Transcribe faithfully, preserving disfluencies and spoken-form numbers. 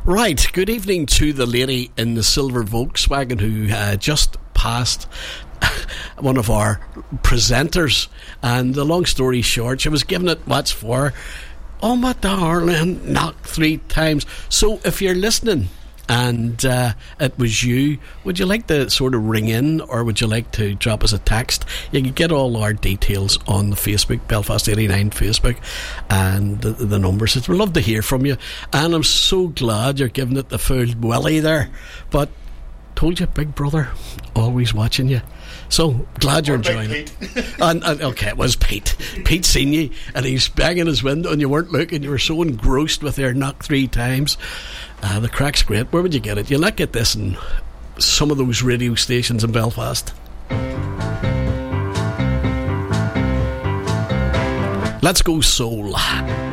Right, good evening to the lady in the silver Volkswagen who uh, just passed one of our presenters, and the long story short, she was giving it what's for. Oh my darling, knocked three times. So if you're listening and uh, it was you, would you like to sort of ring in, or would you like to drop us a text? You can get all our details on the Facebook, Belfast eighty-nine Facebook, and the, the numbers. We'd love to hear from you, and I'm so glad you're giving it the full willy there. But told you, Big Brother always watching you. So glad you're enjoying it. and, and okay, it was Pete. Pete seen you, and he's banging his window, and you weren't looking. You were so engrossed with your knock three times. Uh, the crack's great. Where would you get it? You'll not get this in some of those radio stations in Belfast. Let's go soul.